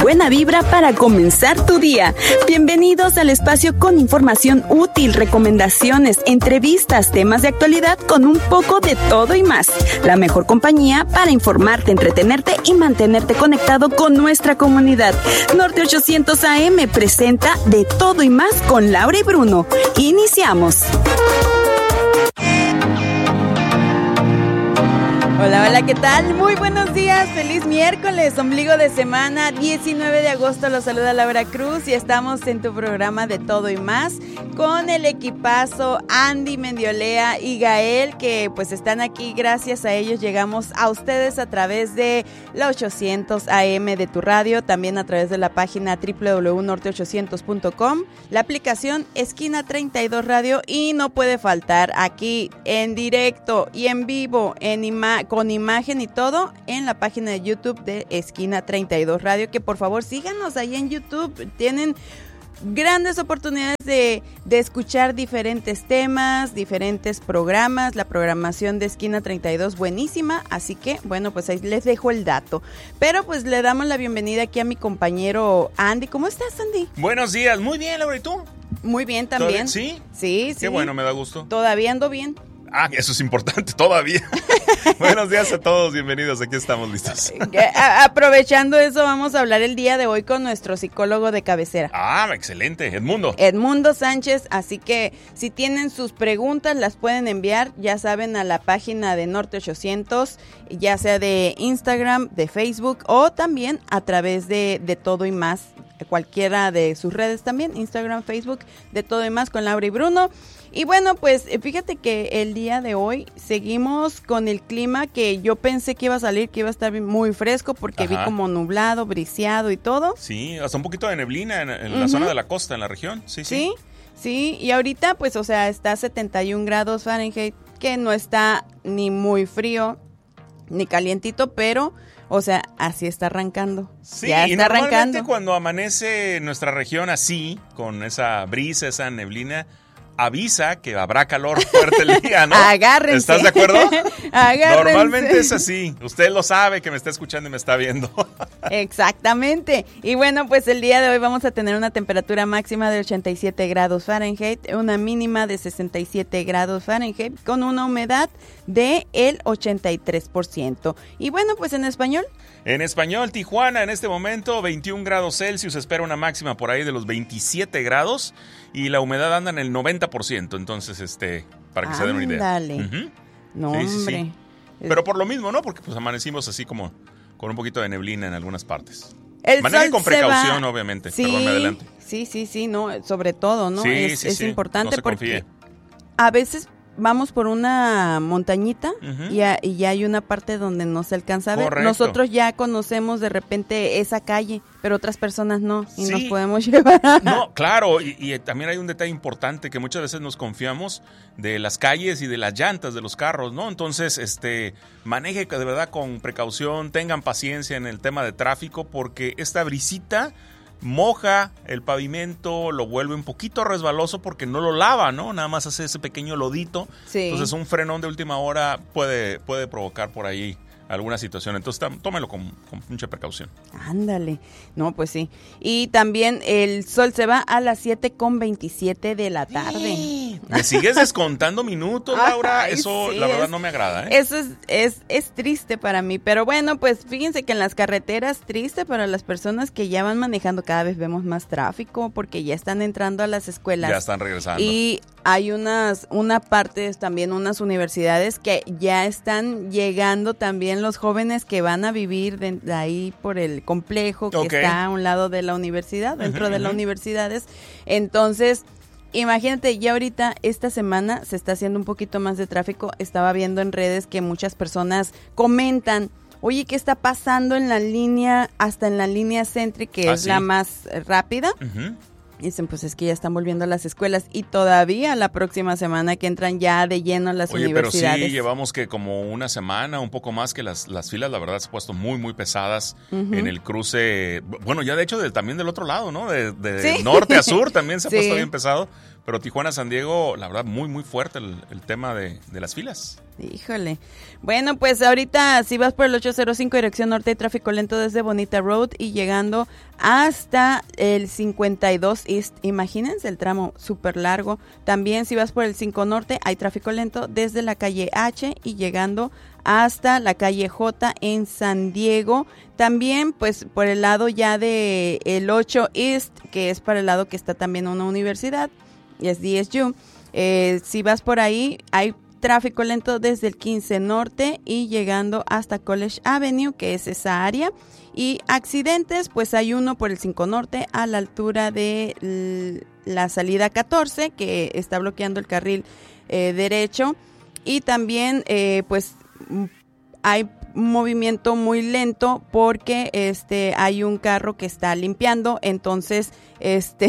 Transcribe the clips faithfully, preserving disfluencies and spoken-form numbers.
buena vibra para comenzar tu día. Bienvenidos al espacio con información útil, recomendaciones, entrevistas, temas de actualidad con un poco de todo y más. La mejor compañía para informarte, entretenerte y mantenerte conectado con nuestra comunidad. Norte ochocientos A M presenta De Todo y Más con Laura y Bruno. Iniciamos. Hola, hola, ¿qué tal? Muy buenos días, feliz miércoles, ombligo de semana, diecinueve de agosto, los saluda Laura Cruz y estamos en tu programa De Todo y Más con el equipazo Andy, Mendiolea y Gael, que pues están aquí. Gracias a ellos llegamos a ustedes a través de la ochocientos A M de tu radio, también a través de la página doble u doble u doble u punto norte ochocientos punto com, la aplicación Esquina treinta y dos Radio y no puede faltar aquí en directo y en vivo, en ima- con imagen y todo, en la página de YouTube de Esquina treinta y dos Radio, que por favor síganos ahí en YouTube. Tienen grandes oportunidades de, de escuchar diferentes temas, diferentes programas. La programación de Esquina treinta y dos buenísima, así que bueno, pues ahí les dejo el dato. Pero pues le damos la bienvenida aquí a mi compañero Andy. ¿Cómo estás, Andy? Buenos días, muy bien, Laura, ¿y tú? Muy bien también. ¿Sí? Sí, sí. Qué bueno, me da gusto. Todavía ando bien. Ah, eso es importante, todavía. Buenos días a todos, bienvenidos, aquí estamos listos. A- aprovechando eso, vamos a hablar el día de hoy con nuestro psicólogo de cabecera. Ah, excelente, Edmundo. Edmundo Sánchez, así que si tienen sus preguntas las pueden enviar, ya saben, a la página de Norte ochocientos, ya sea de Instagram, de Facebook o también a través de, de Todo y Más, cualquiera de sus redes también, Instagram, Facebook, De Todo y Más con Laura y Bruno. Y bueno, pues fíjate que el día de hoy seguimos con el clima que yo pensé que iba a salir, que iba a estar muy fresco porque Ajá. vi como nublado, briseado y todo. Sí, hasta un poquito de neblina en, en Uh-huh. la zona de la costa, en la región. Sí, sí. Sí, sí, y ahorita pues, o sea, está a setenta y un grados Fahrenheit, que no está ni muy frío ni calientito, pero, o sea, así está arrancando. Sí, ya y está normalmente arrancando. cuando amanece nuestra región así, con esa brisa, esa neblina, avisa que habrá calor fuerte el día, ¿no? Agárrense. ¿Estás de acuerdo? Agárrense. Normalmente es así. Usted lo sabe, que me está escuchando y me está viendo. Exactamente. Y bueno, pues el día de hoy vamos a tener una temperatura máxima de ochenta y siete grados Fahrenheit, una mínima de sesenta y siete grados Fahrenheit, con una humedad de el ochenta y tres por ciento. Y bueno, pues en español. En español, Tijuana en este momento veintiún grados Celsius, espera una máxima por ahí de los veintisiete grados y la humedad anda en el noventa por ciento, entonces este, para que se den una idea. Ándale. Uh-huh. No, Sí, sí, hombre. sí. Pero por lo mismo, ¿no? Porque pues amanecimos así como con un poquito de neblina en algunas partes. El Maneje sol con se precaución, va. obviamente. Sí, Perdón, me adelante. sí, sí, sí, no, sobre todo, ¿no? Sí, es sí, es sí. importante No se porque confíe. a veces vamos por una montañita Ujú. y, a- y ya hay una parte donde no se alcanza a ver. Correcto. Nosotros ya conocemos de repente esa calle, pero otras personas no, y Sí. nos podemos llevar. No, claro, y, y también hay un detalle importante que muchas veces nos confiamos de las calles y de las llantas de los carros, ¿no? Entonces, este, maneje de verdad con precaución, tengan paciencia en el tema de tráfico, porque esta brisita moja el pavimento, lo vuelve un poquito resbaloso porque no lo lava, ¿no? Nada más hace ese pequeño lodito. Sí. Entonces, un frenón de última hora puede, puede provocar por ahí alguna situación. Entonces, tam- tómelo con, con mucha precaución. Ándale, no, pues sí. Y también el sol se va a las siete con veintisiete de la tarde. ¿Me sigues descontando minutos, Laura? Ay, Eso, sí, la verdad, es- no me agrada, ¿eh? Eso es, es, es triste para mí, pero bueno, pues fíjense que en las carreteras, triste para las personas que ya van manejando, cada vez vemos más tráfico porque ya están entrando a las escuelas. Ya están regresando. Y hay unas, una parte, también unas universidades que ya están llegando también los jóvenes que van a vivir de, de ahí por el complejo que Ok. está a un lado de la universidad, dentro Ujú, de las ujú. universidades. Entonces, imagínate, ya ahorita esta semana se está haciendo un poquito más de tráfico. Estaba viendo en redes que muchas personas comentan, oye, ¿qué está pasando en la línea, hasta en la línea Centri, que ¿Ah, es sí? la más eh, rápida? Ujú. Dicen, pues es que ya están volviendo a las escuelas y todavía la próxima semana que entran ya de lleno a las Oye, pero sí, universidades. llevamos que como una semana, un poco más, que las, las filas, la verdad, se han puesto muy, muy pesadas Ujú. en el cruce. Bueno, ya de hecho del, también del otro lado, ¿no? De, de Sí. norte a sur también se ha Sí. puesto bien pesado. pero Tijuana, San Diego, la verdad, muy, muy fuerte el, el tema de, de las filas. Híjole. Bueno, pues ahorita si vas por el ocho cero cinco dirección norte hay tráfico lento desde Bonita Road y llegando hasta el cincuenta y dos East. Imagínense el tramo súper largo. También si vas por el cinco norte hay tráfico lento desde la calle H y llegando hasta la calle J en San Diego. También pues por el lado ya de el ocho East, que es para el lado que está también una universidad, y es D S U. Eh, si vas por ahí hay tráfico lento desde el quince norte y llegando hasta College Avenue, que es esa área. Y accidentes, pues hay uno por el cinco norte a la altura de la salida catorce, que está bloqueando el carril eh, derecho. Y también, eh, pues, hay un movimiento muy lento porque este hay un carro que está limpiando, entonces este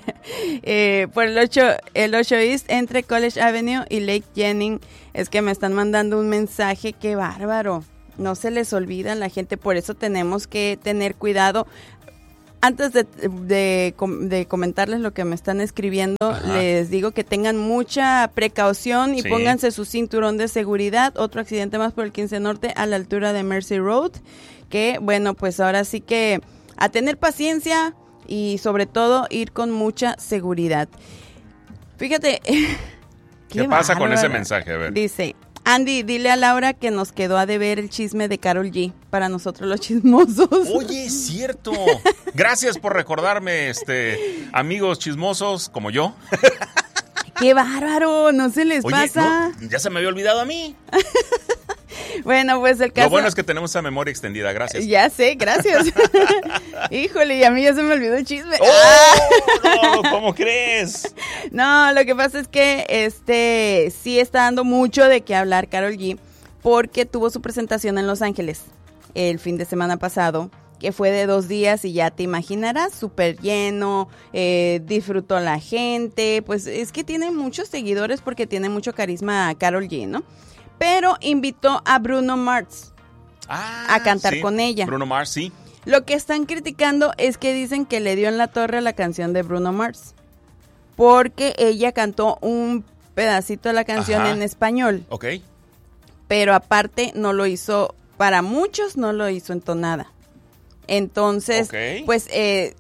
eh, por el ocho el ocho East entre College Avenue y Lake Jennings. Es que me están mandando un mensaje, qué bárbaro, no se les olvida a la gente, por eso tenemos que tener cuidado. Antes de, de, de comentarles lo que me están escribiendo, ajá, les digo que tengan mucha precaución y sí, pónganse su cinturón de seguridad. Otro accidente más por el quince norte a la altura de Mercy Road, que bueno, pues ahora sí que a tener paciencia y sobre todo ir con mucha seguridad. Fíjate. ¿Qué, ¿Qué pasa bárbaro con ese mensaje? A ver. Dice: Andy, dile a Laura que nos quedó a deber el chisme de Karol G para nosotros los chismosos. Oye, es cierto. Gracias por recordarme, este, amigos chismosos como yo. ¡Qué bárbaro! ¿No se les Oye, pasa? No, ya se me había olvidado a mí. Bueno, pues el caso... Lo bueno es que tenemos esa memoria extendida, gracias. Ya sé, gracias. Híjole, y a mí ya se me olvidó el chisme. ¡Oh! No, ¿cómo crees? No, lo que pasa es que este sí está dando mucho de qué hablar Karol G, porque tuvo su presentación en Los Ángeles el fin de semana pasado, que fue de dos días y ya te imaginarás, súper lleno, eh, disfrutó la gente, pues es que tiene muchos seguidores porque tiene mucho carisma Karol G, ¿no? Pero invitó a Bruno Mars ah, a cantar sí. con ella. Bruno Mars, sí. Lo que están criticando es que dicen que le dio en la torre la canción de Bruno Mars, porque ella cantó un pedacito de la canción Ajá. en español. Ok. Pero aparte no lo hizo, para muchos no lo hizo entonada. Entonces, okay. pues, eh,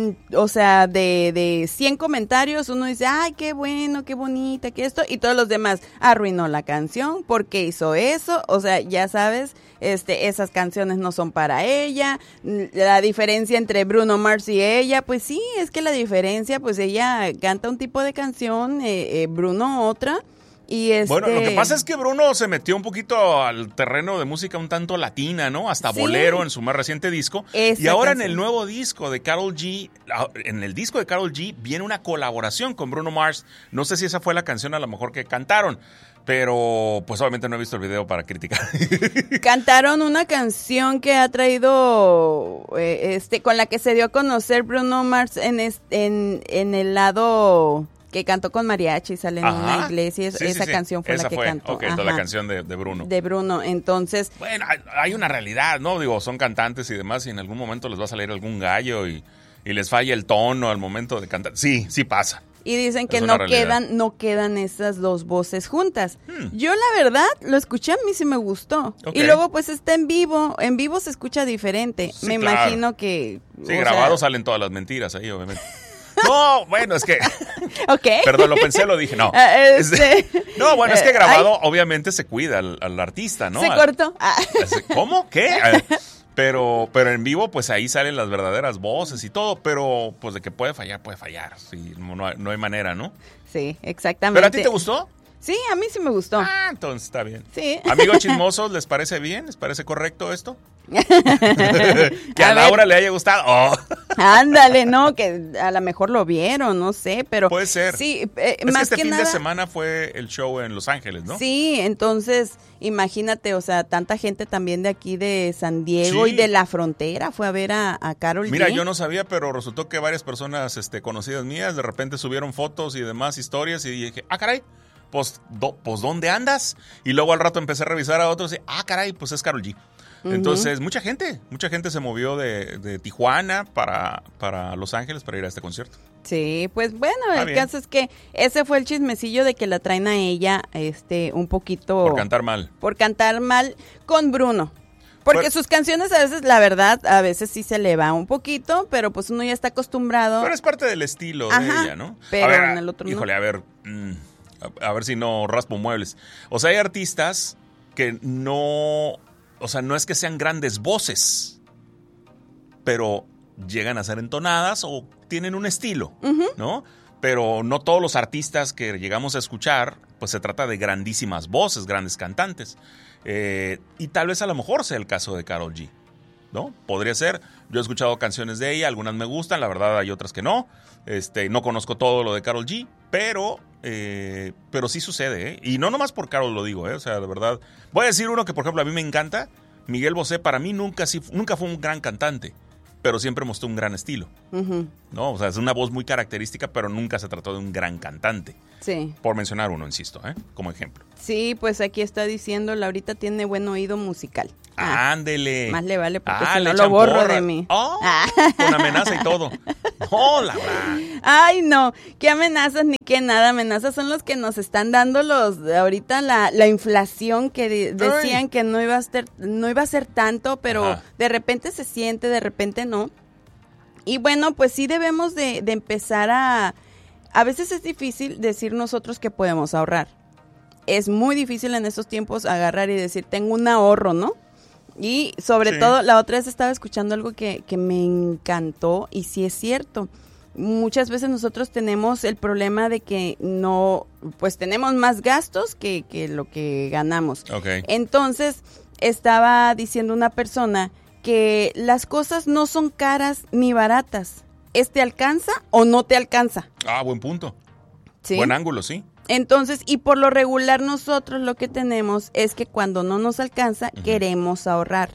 o sea, de, de cien comentarios, uno dice, ay, qué bueno, qué bonita, que esto, y todos los demás, arruinó la canción, porque hizo eso, o sea, ya sabes, este, esas canciones no son para ella, la diferencia entre Bruno Mars y ella, pues sí, es que la diferencia, pues ella canta un tipo de canción, eh, eh, Bruno otra. Y este... Bueno, lo que pasa es que Bruno se metió un poquito al terreno de música un tanto latina, ¿no? Hasta sí. bolero en su más reciente disco. Esa y ahora canción. En el nuevo disco de Karol G, en el disco de Karol G viene una colaboración con Bruno Mars. No sé si esa fue la canción a lo mejor que cantaron, pero pues obviamente no he visto el video para criticar. Cantaron una canción que ha traído, eh, este, con la que se dio a conocer Bruno Mars en, este, en, en el lado... que cantó con mariachi, sale en Ajá. una iglesia, sí, esa sí, sí. canción fue esa la que fue. cantó. Ok, toda la canción de, de Bruno. De Bruno, entonces... Bueno, hay, hay una realidad, ¿no? Digo, son cantantes y demás, y en algún momento les va a salir algún gallo y, y les falla el tono al momento de cantar. Sí, sí pasa. Y dicen que no quedan, no quedan esas dos voces juntas. Hmm. Yo la verdad lo escuché, a mí sí me gustó. Okay. Y luego pues está en vivo, en vivo se escucha diferente. Sí, me claro. imagino que... Sí, grabado sea... salen todas las mentiras ahí, obviamente. No, bueno, es que... Okay. Perdón, lo pensé, lo dije, no. Uh, este, no, bueno, es que grabado uh, obviamente se cuida al, al artista, ¿no? Se cortó. Ah. ¿Cómo? ¿Qué? Pero, pero en vivo, pues ahí salen las verdaderas voces y todo, pero pues de que puede fallar, puede fallar. Sí, no, hay, no hay manera, ¿no? Sí, exactamente. ¿Pero a ti te gustó? Sí, a mí sí me gustó. Ah, entonces está bien. Sí. Amigos chismosos, ¿les parece bien? ¿Les parece correcto esto? Que a, a Laura ver. le haya gustado. Oh. Ándale, no, que a lo mejor lo vieron, no sé, pero... Puede ser. Sí, eh, es más que este que fin nada, de semana fue el show en Los Ángeles, ¿no? Sí, entonces, imagínate, o sea, tanta gente también de aquí de San Diego sí. y de la frontera fue a ver a, a Karol G. Mira, yo no sabía, pero resultó que varias personas este, conocidas mías de repente subieron fotos y demás historias y dije, ah, caray. Pues, do, pues, ¿dónde andas? Y luego al rato empecé a revisar a otros y, ah, caray, pues es Karol G. Uh-huh. Entonces, mucha gente, mucha gente se movió de, de Tijuana para, para Los Ángeles para ir a este concierto. Sí, pues bueno, Está el bien. caso es que ese fue el chismecillo de que la traen a ella este un poquito... Por cantar mal. Por cantar mal con Bruno. Porque Pero- sus canciones a veces, la verdad, a veces sí se le va un poquito, pero pues uno ya está acostumbrado. Pero es parte del estilo Ajá, de ella, ¿no? pero a ver, en el otro no. híjole, a ver, mm, a, a ver si no raspo muebles. O sea, hay artistas que no, o sea, no es que sean grandes voces, pero llegan a ser entonadas o tienen un estilo, Ujú. ¿no? Pero no todos los artistas que llegamos a escuchar, pues se trata de grandísimas voces, grandes cantantes. Eh, y tal vez a lo mejor sea el caso de Karol G, ¿no? Podría ser. Yo he escuchado canciones de ella, algunas me gustan, la verdad hay otras que no. Este, no conozco todo lo de Karol G, pero, eh, pero sí sucede, ¿eh? Y no nomás por Karol lo digo, ¿eh? O sea, de verdad. Voy a decir uno que, por ejemplo, a mí me encanta. Miguel Bosé, para mí nunca, sí- nunca fue un gran cantante, pero siempre mostró un gran estilo, Ujú. ¿no? O sea, es una voz muy característica, pero nunca se trató de un gran cantante. Sí. Por mencionar uno, insisto, ¿eh? Como ejemplo. Sí, pues aquí está diciendo, Laurita tiene buen oído musical. Ah, Ándele. más le vale porque Ah, si le no lo echan borro porras. de mí. Oh, Ah. con amenaza y todo. No, Laura. Ay, no, qué amenazas ni qué nada, amenazas son los que nos están dando los, ahorita la, la inflación que de- decían Ay. que no iba a ser, no iba a ser tanto, pero Ajá. de repente se siente, de repente no. Y bueno, pues sí debemos de, de empezar a, a veces es difícil decir nosotros que podemos ahorrar. Es muy difícil en estos tiempos agarrar y decir, tengo un ahorro, ¿no? Y sobre Sí. todo, la otra vez estaba escuchando algo que, que me encantó y sí es cierto. Muchas veces nosotros tenemos el problema de que no, pues tenemos más gastos que, que lo que ganamos. Ok. Entonces, estaba diciendo una persona que las cosas no son caras ni baratas. ¿Es te alcanza o no te alcanza? Ah, buen punto. ¿Sí? Buen ángulo, sí. Entonces, y por lo regular nosotros lo que tenemos es que cuando no nos alcanza, Ujú. queremos ahorrar.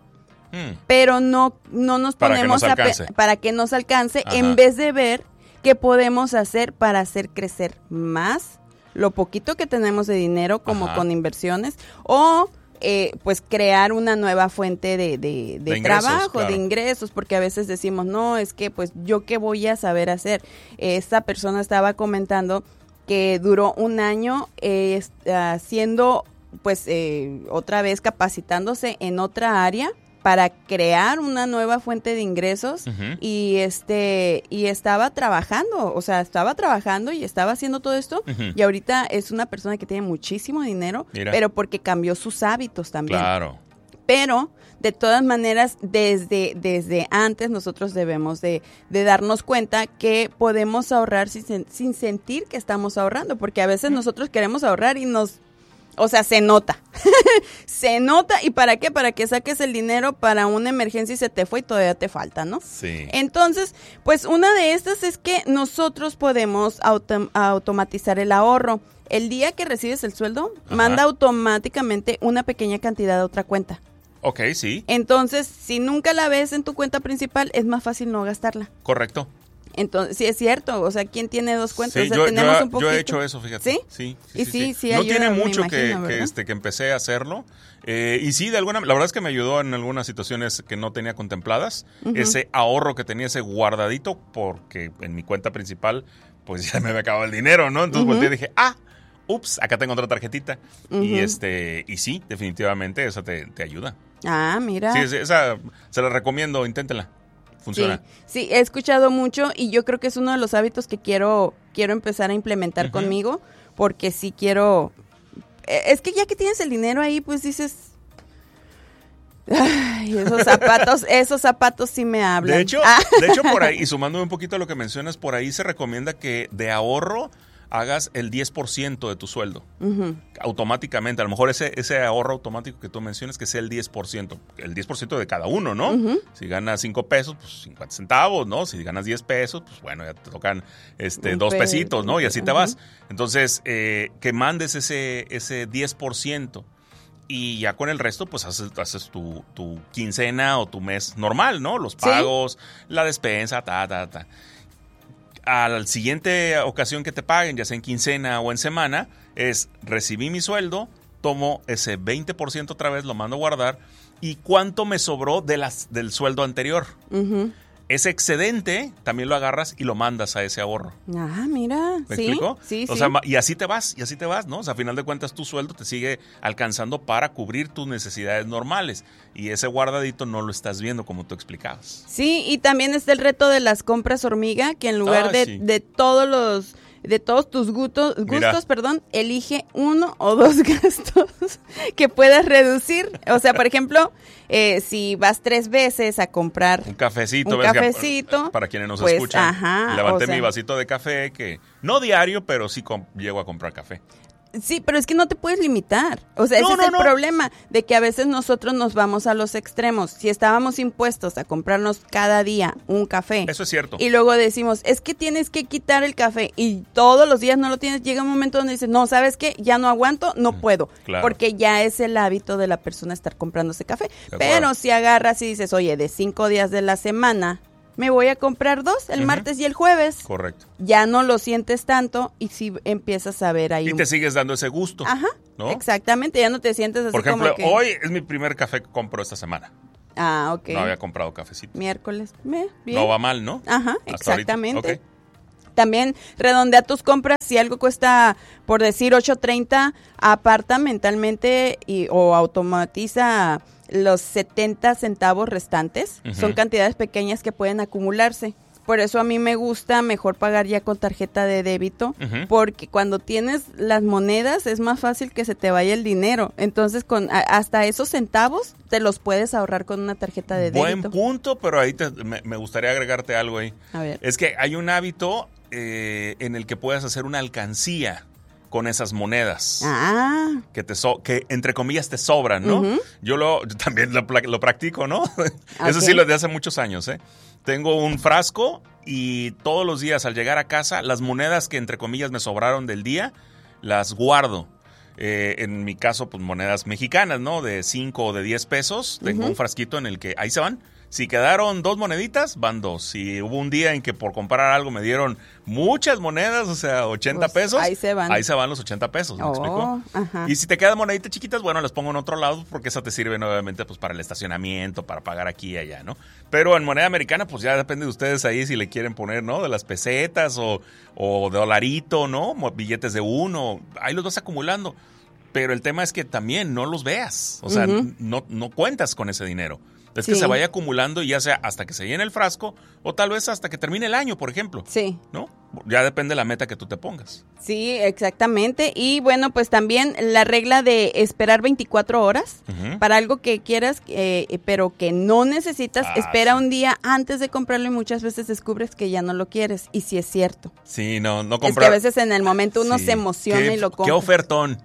Mm. Pero no, no nos Para que ponemos nos a pe- alcance. para que nos alcance Ajá. en vez de ver qué podemos hacer para hacer crecer más lo poquito que tenemos de dinero, como Ajá. con inversiones, o eh, pues crear una nueva fuente de, de, de De ingresos, trabajo, claro. de ingresos, porque a veces decimos, no, es que pues yo qué voy a saber hacer. Esta persona estaba comentando que duró un año eh, est- haciendo, pues eh, otra vez capacitándose en otra área para crear una nueva fuente de ingresos. Ujú. Y este y estaba trabajando, o sea, estaba trabajando y estaba haciendo todo esto. Ujú. Y ahorita es una persona que tiene muchísimo dinero, Mira. pero porque cambió sus hábitos también. Claro. Pero de todas maneras, desde, desde antes nosotros debemos de, de darnos cuenta que podemos ahorrar sin, sen- sin sentir que estamos ahorrando, porque a veces nosotros queremos ahorrar y nos, o sea, se nota. Se nota. ¿Y para qué? Para que saques el dinero para una emergencia y se te fue y todavía te falta, ¿no? Sí. Entonces, pues una de estas es que nosotros podemos autom- automatizar el ahorro. El día que recibes el sueldo, Ajá. manda automáticamente una pequeña cantidad a otra cuenta. Ok, sí. Entonces, si nunca la ves en tu cuenta principal, es más fácil no gastarla. Correcto. Entonces, sí es cierto, o sea, ¿quién tiene dos cuentas? Sí, o sea, yo, tenemos yo- un poquito. yo he hecho eso, fíjate. ¿Sí? Sí. Y sí, sí No ayuda, tiene me mucho que, imagino, que, ¿verdad? este, que empecé a hacerlo. Eh, y sí, de alguna, la verdad es que me ayudó en algunas situaciones que no tenía contempladas. Ujú. Ese ahorro que tenía, ese guardadito, porque en mi cuenta principal, pues ya me había acabado el dinero, ¿no? Entonces Ujú. volteé y dije, ah, ups, acá tengo otra tarjetita. Ujú. Y este, y sí, definitivamente esa te, te ayuda. Ah, mira. Sí, esa- esa se la recomiendo, inténtela. Funciona. Sí, sí, he escuchado mucho y yo creo que es uno de los hábitos que quiero, quiero empezar a implementar Ujú. conmigo, porque sí quiero... eh, Es que ya que tienes el dinero ahí, pues dices... Ay, esos zapatos, esos zapatos sí me hablan. De hecho, Ah. de hecho, por ahí, y sumándome un poquito a lo que mencionas, por ahí se recomienda que de ahorro hagas el diez por ciento de tu sueldo. Ujú. Automáticamente, a lo mejor ese, ese ahorro automático que tú mencionas, que sea el diez por ciento. El diez por ciento de cada uno, ¿no? Ujú. Si ganas cinco pesos, pues cincuenta centavos, ¿no? Si ganas diez pesos, pues bueno, ya te tocan este, Un dos pe- pesitos, ¿no? Y así te Ujú. vas. Entonces, eh, que mandes ese, ese diez por ciento. Y ya con el resto, pues haces, haces tu, tu quincena o tu mes normal, ¿no? Los pagos, la despensa, ta, ta, ta. A la siguiente ocasión que te paguen, ya sea en quincena o en semana, es recibí mi sueldo, tomo ese veinte por ciento otra vez, lo mando a guardar y cuánto me sobró de las, del sueldo anterior. Uh-huh. Ese excedente también lo agarras y lo mandas a ese ahorro. Ah, mira. ¿Me ¿Sí? explico? Sí, o sí. sea, y así te vas, y así te vas, ¿no? O sea, a final de cuentas tu sueldo te sigue alcanzando para cubrir tus necesidades normales. Y ese guardadito no lo estás viendo como tú explicabas. Sí, y también está el reto de las compras hormiga, que en lugar ah, de, sí. de todos los... de todos tus gustos, gustos, perdón, elige uno o dos gastos que puedas reducir. O sea, por ejemplo, eh, si vas tres veces a comprar un cafecito, un ¿ves? cafecito, Que, para quienes nos pues, escuchan, ajá, levanté o sea, mi vasito de café, que no diario, pero sí com- llego a comprar café. Sí, pero es que no te puedes limitar. O sea, no, ese no, es el no. problema de que a veces nosotros nos vamos a los extremos. Si estábamos impuestos a comprarnos cada día un café. Eso es cierto. Y luego decimos, es que tienes que quitar el café y todos los días no lo tienes. Llega un momento donde dices, no, ¿sabes qué? Ya no aguanto, no mm, puedo. Claro. Porque ya es el hábito de la persona estar comprándose café. Pero si agarras y dices, oye, de cinco días de la semana, me voy a comprar dos, el uh-huh. martes y el jueves. Correcto. Ya no lo sientes tanto y si empiezas a ver ahí. Y un... te sigues dando ese gusto. Ajá, ¿no? Exactamente, ya no te sientes así como Por ejemplo, como que... hoy es mi primer café que compro esta semana. Ah, ok. No había comprado cafecito. Miércoles, bien. No va mal, ¿no? Ajá, Hasta exactamente. Okay. También redondea tus compras, si algo cuesta, por decir, ocho treinta, aparta mentalmente y, o automatiza los setenta centavos restantes. Uh-huh. Son cantidades pequeñas que pueden acumularse. Por eso a mí me gusta mejor pagar ya con tarjeta de débito, uh-huh. porque cuando tienes las monedas es más fácil que se te vaya el dinero. Entonces, con a, hasta esos centavos te los puedes ahorrar con una tarjeta de Buen débito. Buen punto, pero ahí te, me, me gustaría agregarte algo ahí. A ver. Es que hay un hábito eh, en el que puedes hacer una alcancía con esas monedas ah. que te so, que entre comillas te sobran, ¿no? Uh-huh. Yo lo yo también lo, lo practico, ¿no? Okay. Eso sí lo de hace muchos años, ¿eh? Tengo un frasco y todos los días al llegar a casa las monedas que entre comillas me sobraron del día las guardo. Eh, en mi caso, pues monedas mexicanas, ¿no? De cinco o de diez pesos. Tengo uh-huh. un frasquito en el que ahí se van. Si quedaron dos moneditas, van dos. Si hubo un día en que por comprar algo me dieron muchas monedas, o sea, ochenta pues pesos, ahí se van. Ahí se van los ochenta pesos, ¿me oh, explico? Ajá. Y si te quedan moneditas chiquitas, bueno, las pongo en otro lado porque esa te sirve nuevamente pues para el estacionamiento, para pagar aquí y allá, ¿no? Pero en moneda americana, pues ya depende de ustedes ahí si le quieren poner, ¿no? De las pesetas o, o de dolarito, ¿no? Billetes de uno, ahí los vas acumulando. Pero el tema es que también no los veas, o sea, uh-huh. no, no cuentas con ese dinero. Es sí. que se vaya acumulando y ya sea hasta que se llene el frasco o tal vez hasta que termine el año, por ejemplo. Sí. ¿No? Ya depende de la meta que tú te pongas. Sí, exactamente. Y bueno, pues también la regla de esperar veinticuatro horas uh-huh. para algo que quieras, eh, pero que no necesitas. Ah, espera sí. un día antes de comprarlo y muchas veces descubres que ya no lo quieres. Y sí es cierto. Sí, no, no comprar. Es que a veces en el momento uno sí. se emociona ¿Qué, y lo compra. ¡Qué ofertón!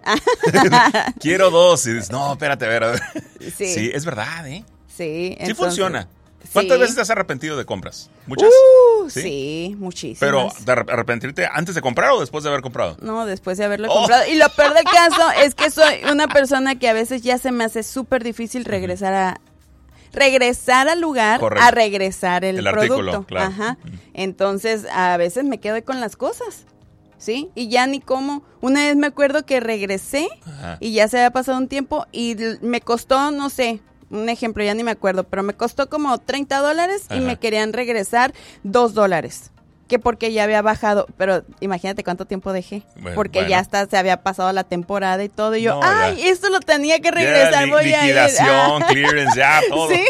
Quiero dos. Y dices, no, espérate, a ver, a ver. Sí. sí, es verdad, ¿eh? Sí, entonces, sí funciona. ¿Cuántas sí. veces te has arrepentido de compras? ¿Muchas? Uh, ¿Sí? sí, muchísimas. ¿Pero de arrepentirte antes de comprar o después de haber comprado? No, después de haberlo oh. comprado. Y lo peor del caso es que soy una persona que a veces ya se me hace súper difícil regresar a regresar al lugar Correcto. a regresar el, el producto. Artículo, claro. Ajá. Entonces, a veces me quedo con las cosas. ¿Sí? Y ya ni cómo. Una vez me acuerdo que regresé Ajá. y ya se había pasado un tiempo y me costó, no sé, un ejemplo, ya ni me acuerdo, pero me costó como treinta dólares Ajá. y me querían regresar dos dólares. Que porque ya había bajado, pero imagínate cuánto tiempo dejé. Bueno, porque bueno. ya hasta se había pasado la temporada y todo. Y yo, no, ay, ya. esto lo tenía que regresar, ya, voy li- a ir. Liquidación, clearance, ya, todo. Sí.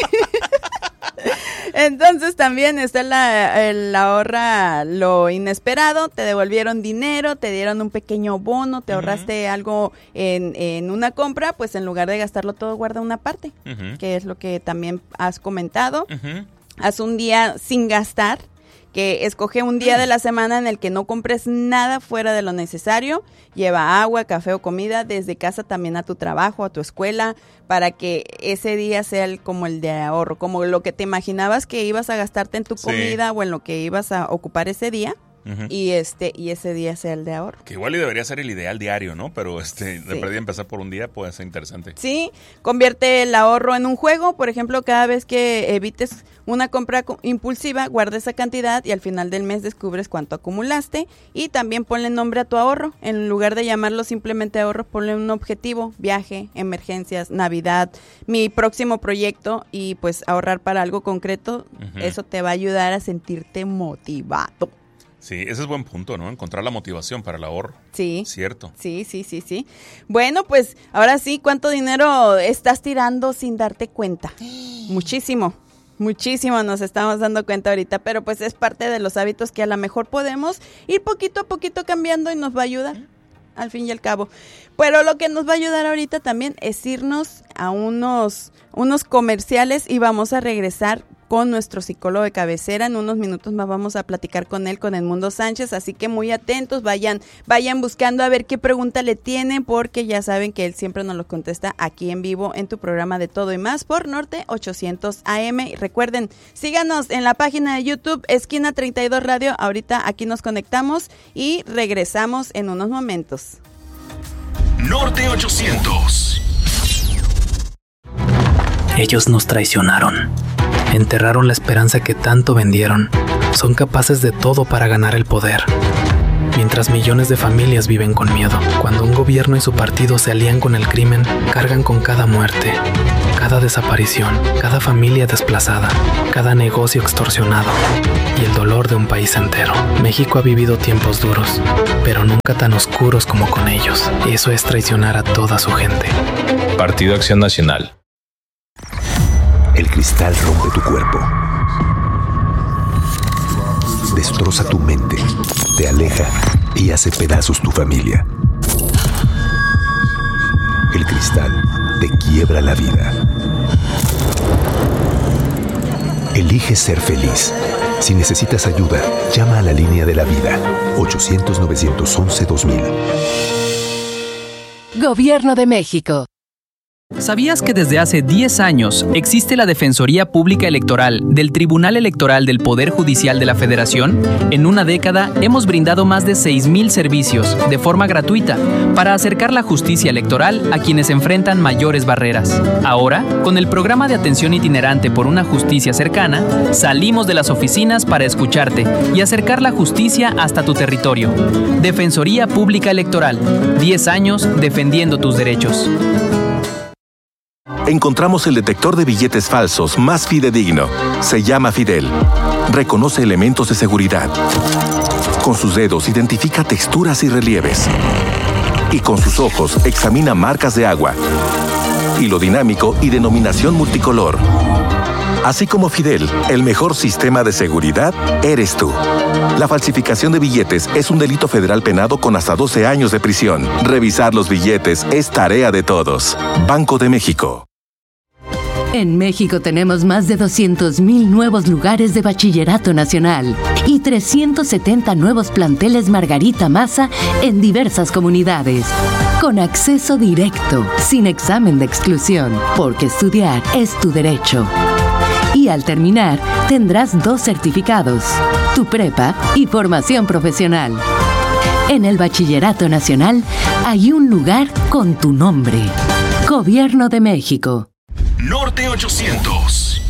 Entonces también está la, el ahorra lo inesperado, te devolvieron dinero, te dieron un pequeño bono, te uh-huh. ahorraste algo en, en una compra, pues en lugar de gastarlo todo, guarda una parte, uh-huh. que es lo que también has comentado. Uh-huh. Haz un día sin gastar, que escoge un día de la semana en el que no compres nada fuera de lo necesario, lleva agua, café o comida desde casa también a tu trabajo, a tu escuela, para que ese día sea el, como el de ahorro, como lo que te imaginabas que ibas a gastarte en tu comida sí. o en lo que ibas a ocupar ese día, uh-huh. y este y ese día sea el de ahorro. Que igual y debería ser el ideal diario, ¿no? Pero este, sí. de perdida empezar por un día puede ser interesante. Sí, convierte el ahorro en un juego. Por ejemplo, cada vez que evites una compra impulsiva, guarda esa cantidad y al final del mes descubres cuánto acumulaste. Y también ponle nombre a tu ahorro. En lugar de llamarlo simplemente ahorro, ponle un objetivo: viaje, emergencias, Navidad, mi próximo proyecto, y pues ahorrar para algo concreto. Uh-huh. Eso te va a ayudar a sentirte motivado. Sí, ese es buen punto, ¿no? Encontrar la motivación para el ahorro. Sí. Cierto. Sí, sí, sí, sí. Bueno, pues ahora sí, ¿cuánto dinero estás tirando sin darte cuenta? Muchísimo. Muchísimo nos estamos dando cuenta ahorita, pero pues es parte de los hábitos que a lo mejor podemos ir poquito a poquito cambiando y nos va a ayudar, al fin y al cabo. Pero lo que nos va a ayudar ahorita también es irnos a unos, unos comerciales y vamos a regresar con nuestro psicólogo de cabecera. En unos minutos más vamos a platicar con él, con Edmundo Sánchez, así que muy atentos, vayan, vayan buscando a ver qué pregunta le tienen, porque ya saben que él siempre nos lo contesta aquí en vivo en tu programa de Todo y Más por Norte ochocientos A M. Y recuerden, síganos en la página de YouTube, Esquina treinta y dos Radio. Ahorita aquí nos conectamos y regresamos en unos momentos. Norte ochocientos. Ellos nos traicionaron. Enterraron la esperanza que tanto vendieron. Son capaces de todo para ganar el poder. Mientras millones de familias viven con miedo. Cuando un gobierno y su partido se alían con el crimen, cargan con cada muerte, cada desaparición, cada familia desplazada, cada negocio extorsionado y el dolor de un país entero. México ha vivido tiempos duros, pero nunca tan oscuros como con ellos. Eso es traicionar a toda su gente. Partido Acción Nacional. El cristal rompe tu cuerpo, destroza tu mente, te aleja y hace pedazos tu familia. El cristal te quiebra la vida. Elige ser feliz. Si necesitas ayuda, llama a la línea de la vida, ochocientos, novecientos once, dos mil. Gobierno de México. ¿Sabías que desde hace diez años existe la Defensoría Pública Electoral del Tribunal Electoral del Poder Judicial de la Federación? En una década hemos brindado más de seis mil servicios de forma gratuita para acercar la justicia electoral a quienes enfrentan mayores barreras. Ahora, con el programa de atención itinerante por una justicia cercana, salimos de las oficinas para escucharte y acercar la justicia hasta tu territorio. Defensoría Pública Electoral, diez años defendiendo tus derechos. Encontramos el detector de billetes falsos más fidedigno. Se llama Fidel. Reconoce elementos de seguridad. Con sus dedos identifica texturas y relieves. Y con sus ojos examina marcas de agua, hilo dinámico y denominación multicolor. Así como Fidel, el mejor sistema de seguridad eres tú. La falsificación de billetes es un delito federal penado con hasta doce años de prisión. Revisar los billetes es tarea de todos. Banco de México. En México tenemos más de doscientos mil nuevos lugares de bachillerato nacional y trescientos setenta nuevos planteles Margarita Maza en diversas comunidades. Con acceso directo, sin examen de exclusión, porque estudiar es tu derecho. Y al terminar, tendrás dos certificados, tu prepa y formación profesional. En el Bachillerato Nacional hay un lugar con tu nombre. Gobierno de México. Norte ochocientos.